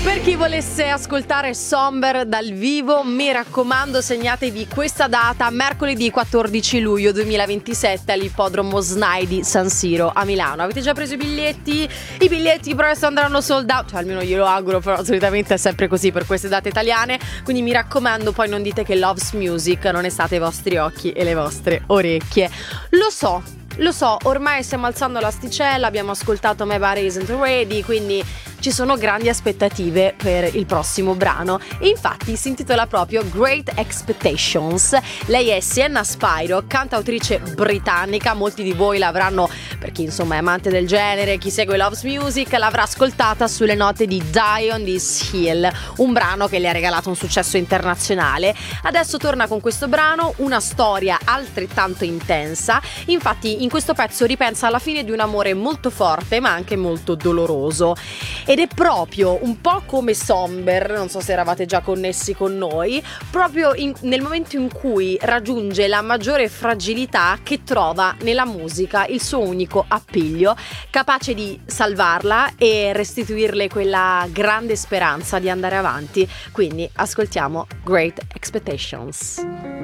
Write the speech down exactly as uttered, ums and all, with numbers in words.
Per chi volesse ascoltare Somber dal vivo, mi raccomando, segnatevi questa data, mercoledì quattordici luglio duemilaventisette all'ippodromo S N A I di San Siro a Milano. Avete già preso i biglietti? I biglietti presto andranno sold out, cioè almeno glielo auguro, però solitamente è sempre così per queste date italiane, quindi mi raccomando, poi non dite che Loves Music non è stato i vostri occhi e le vostre orecchie. Lo so, Lo so, ormai stiamo alzando l'asticella, abbiamo ascoltato My Body Isn't Ready, quindi ci sono grandi aspettative per il prossimo brano e infatti si intitola proprio Great Expectations. Lei è Sienna Spyro, cantautrice britannica, molti di voi l'avranno, per chi insomma è amante del genere, chi segue Loves Music, l'avrà ascoltata sulle note di Die on This Hill, un brano che le ha regalato un successo internazionale. Adesso torna con questo brano, una storia altrettanto intensa, infatti in questo pezzo ripensa alla fine di un amore molto forte ma anche molto doloroso. Ed è proprio un po' come Somber, non so se eravate già connessi con noi, proprio in, nel momento in cui raggiunge la maggiore fragilità che trova nella musica, il suo unico appiglio, capace di salvarla e restituirle quella grande speranza di andare avanti. Quindi ascoltiamo Great Expectations.